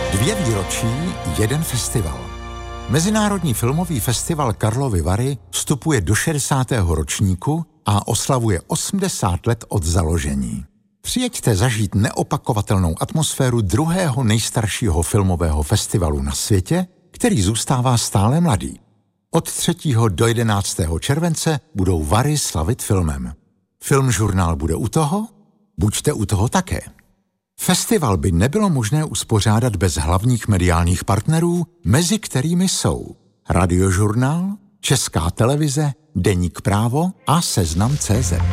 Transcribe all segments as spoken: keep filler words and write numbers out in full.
Dvě výročí, jeden festival. Mezinárodní filmový festival Karlovy Vary vstupuje do šedesátého ročníku a oslavuje osmdesát let od založení. Přijeďte zažít neopakovatelnou atmosféru druhého nejstaršího filmového festivalu na světě, který zůstává stále mladý. Od třetího do jedenáctého července budou Vary slavit filmem. Filmžurnál bude u toho? Buďte u toho také. Festival by nebylo možné uspořádat bez hlavních mediálních partnerů, mezi kterými jsou Radiožurnál, Česká televize, Deník Právo a Seznam tečka cé zet.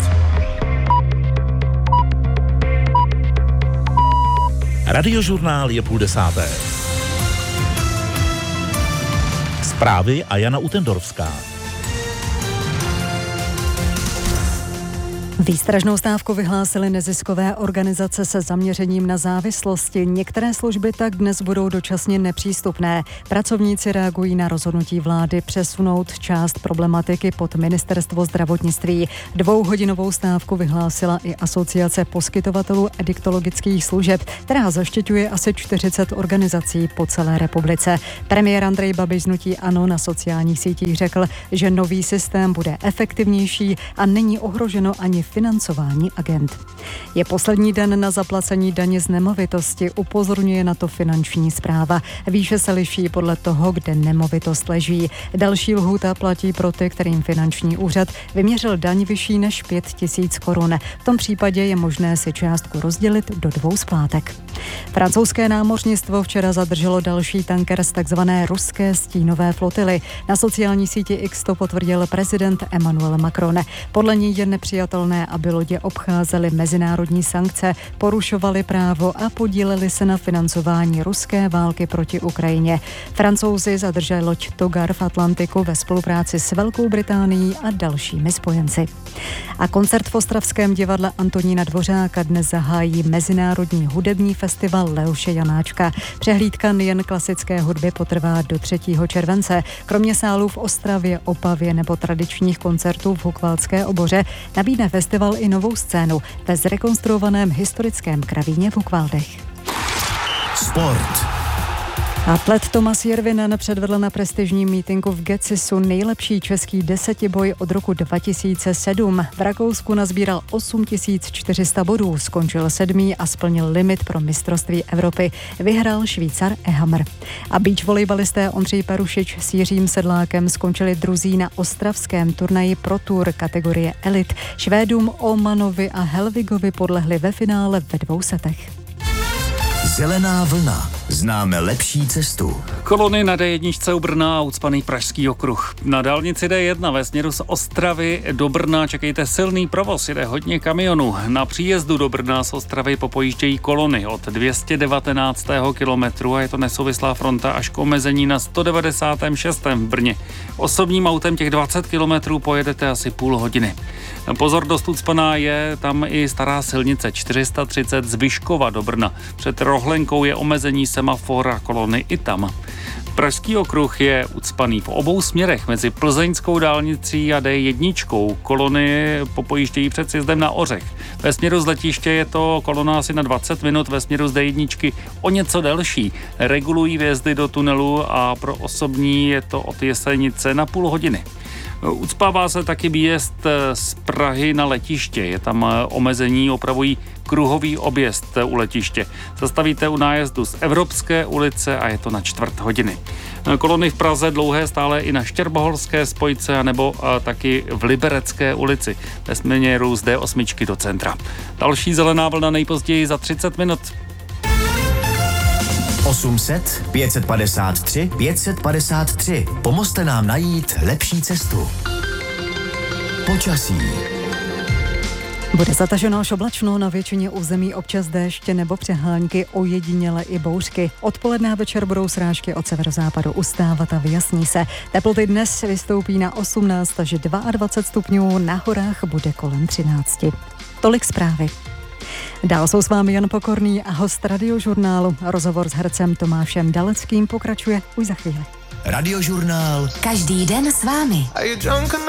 Radiožurnál je půl desáté. Zprávy a Jana Utendorská. Výstražnou stávku vyhlásily neziskové organizace se zaměřením na závislosti. Některé služby tak dnes budou dočasně nepřístupné. Pracovníci reagují na rozhodnutí vlády přesunout část problematiky pod ministerstvo zdravotnictví. Dvouhodinovou stávku vyhlásila i Asociace poskytovatelů adiktologických služeb, která zaštiťuje asi čtyřicet organizací po celé republice. Premiér Andrej Babiš z hnutí ANO na sociálních sítích řekl, že nový systém bude efektivnější a není ohroženo ani financování agent. Je poslední den na zaplacení daně z nemovitosti, upozorňuje na to Finanční správa. Výše se liší podle toho, kde nemovitost leží. Další lhůta platí pro ty, kterým finanční úřad vyměřil daň vyšší než pět tisíc korun. V tom případě je možné si částku rozdělit do dvou splátek. Francouzské námořnictvo včera zadrželo další tanker z takzvané ruské stínové flotily. Na sociální síti X to potvrdil prezident Emmanuel Macron. Podle něj je nepřijatelné, aby lodě obcházely mezinárodní sankce, porušovaly právo a podílely se na financování ruské války proti Ukrajině. Francouzi zadrželi loď Togar v Atlantiku ve spolupráci s Velkou Británií a dalšími spojenci. A koncert v ostravském divadle Antonína Dvořáka dnes zahájí Mezinárodní hudební festival Leoše Janáčka. Přehlídka nejen klasické hudby potrvá do třetího července. Kromě sálů v Ostravě, Opavě nebo tradičních koncertů v Hukvaldské oboře nabídne festival i novou scénu ve zrekonstruovaném historickém kravíně v Hukvaldech. Sport. Atlet Tomas Jervinen předvedl na prestižním mítinku v Gecisu nejlepší český desetiboj od roku dva tisíce sedm. V Rakousku nazbíral osm tisíc čtyři sta bodů, skončil sedmý a splnil limit pro mistrovství Evropy. Vyhrál Švýcar Ehammer. A beach volejbalisté Ondřej Perušič s Jiřím Sedlákem skončili druzí na ostravském turnaji Pro Tour kategorie Elit. Švédům Omanovi a Helvigovi podlehli ve finále ve dvou setech. Zelená vlna. Známe lepší cestu. Kolony na dé jedna u Brna a ucpaný Pražský okruh. Na dálnici dé jedna ve směru z Ostravy do Brna čekejte silný provoz, jede hodně kamionů. Na příjezdu do Brna z Ostravy popojíždějí kolony od dvě stě devatenáctého kilometru a je to nesouvislá fronta až k omezení na sto devadesátém šestém v Brně. Osobním autem těch dvacet kilometrů pojedete asi půl hodiny. Pozor, dost ucpaná je tam i stará silnice čtyři sta třicet z Vyškova do Brna. Před Rohlenkou je omezení semafora, kolony i tam. Pražský okruh je ucpaný v obou směrech mezi plzeňskou dálnicí a dé jedna. Kolony popojíždějí před sjezdem na Ořech. Ve směru z letiště je to kolona asi na dvacet minut, ve směru z dé jedna o něco delší. Regulují vjezdy do tunelu a pro osobní je to od Jesenice na půl hodiny. Ucpává se taky výjezd z Prahy na letiště. Je tam omezení, opravují kruhový objezd u letiště. Zastavíte u nájezdu z Evropské ulice a je to na čtvrt hodiny. Kolony v Praze dlouhé stále i na Štěrbohorské spojce anebo taky v Liberecké ulici ve směru z dé osm do centra. Další zelená vlna nejpozději za třicet minut. osm set, pět set padesát tři, pět set padesát tři. Pomozte nám najít lepší cestu. Počasí. Bude zataženo až oblačno, na většině území občas déště nebo přehánky, ojediněle i bouřky. Odpoledne a večer budou srážky od severozápadu ustávat a vyjasní se. Teploty dnes vystoupí na osmnáct až dvacet dva stupňů, na horách bude kolem třináct. Tolik zprávy. Dál jsou s vámi Jan Pokorný a host Radiožurnálu. Rozhovor s hercem Tomášem Daleckým pokračuje už za chvíli. Radiožurnál. Každý den s vámi.